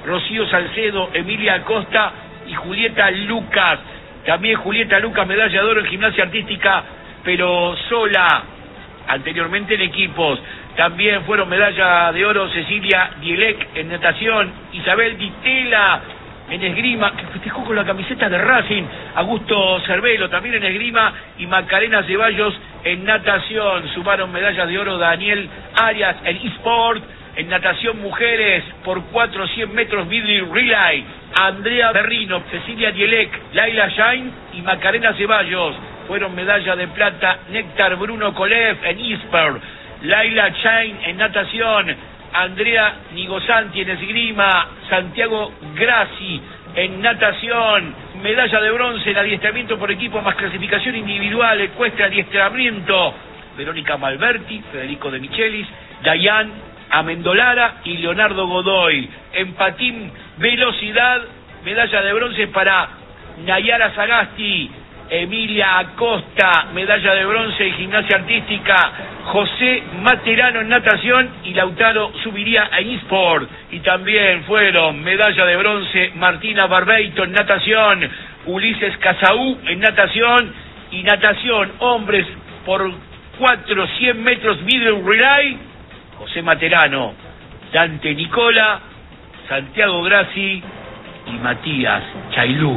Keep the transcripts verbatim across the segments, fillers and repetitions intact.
Rocío Salcedo, Emilia Acosta y Julieta Lucas. También Julieta Lucas, medalla de oro en gimnasia artística, pero sola, anteriormente en equipos. También fueron medalla de oro Cecilia Dielec en natación, Isabel Ditela en esgrima, que festejó con la camiseta de Racing, Augusto Cervelo también en esgrima, y Macarena Ceballos en natación. Sumaron medallas de oro Daniel Arias en eSport, en natación mujeres por cuatrocientos cien metros Midley Relay, Andrea Berrino, Cecilia Dielec, Laila Shain y Macarena Ceballos. Fueron medalla de plata Néctar Bruno Kolev en eSport, Laila Shain en natación, Andrea Nigosanti en esgrima, Santiago Grassi en natación. Medalla de bronce en adiestramiento por equipo más clasificación individual, ecuestre adiestramiento, Verónica Malberti, Federico De Michelis, Dayan Amendolara y Leonardo Godoy. En patín velocidad, medalla de bronce para Nayara Sagasti, Emilia Acosta, medalla de bronce en gimnasia artística, José Materano en natación y Lautaro Subiría en eSport. Y también fueron medalla de bronce Martina Barbeito en natación, Ulises Casaú en natación y natación hombres por cuatrocientos metros middle relay, José Materano, Dante Nicola, Santiago Grassi y Matías Chailú.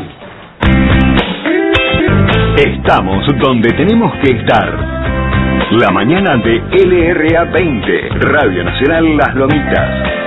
Estamos donde tenemos que estar. La mañana de L R A veinte, Radio Nacional Las Lomitas.